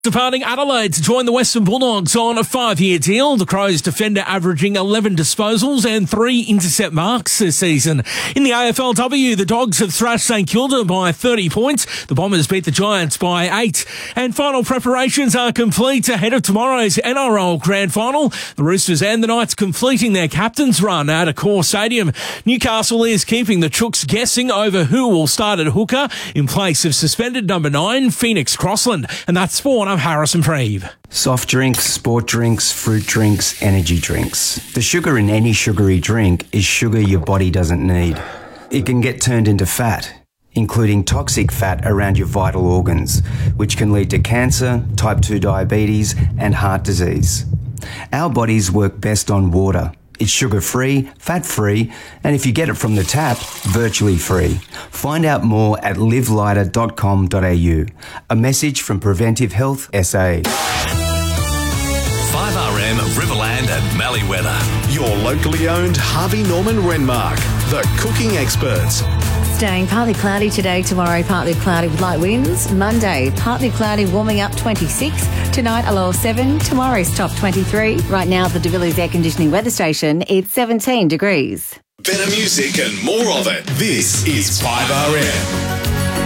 Departing Adelaide to join the Western Bulldogs on a 5-year deal. The Crows defender averaging 11 disposals and 3 intercept marks this season. In the AFLW, the Dogs have thrashed St Kilda by 30 points. The Bombers beat the Giants by 8. And final preparations are complete ahead of tomorrow's NRL Grand Final. The Roosters and the Knights completing their captain's run at Accor Stadium. Newcastle is keeping the Chooks guessing over who will start at hooker in place of suspended number 9, Phoenix Crossland. And that's Sport. I'm Harrison Preeve. Soft drinks, sport drinks, fruit drinks, energy drinks. The sugar in any sugary drink is sugar your body doesn't need. It can get turned into fat, including toxic fat around your vital organs, which can lead to cancer, type 2 diabetes, and heart disease. Our bodies work best on water. It's sugar-free, fat-free, and if you get it from the tap, virtually free. Find out more at livelighter.com.au. A message from Preventive Health SA. 5RM Riverland and Malleeweather. Your locally owned Harvey Norman Renmark, the cooking experts. Staying partly cloudy today, tomorrow partly cloudy with light winds. Monday, partly cloudy, warming up 26. Tonight, a low of 7. Tomorrow's top 23. Right now, the De Villiers Air Conditioning Weather Station, it's 17 degrees. Better music and more of it. This is 5RM.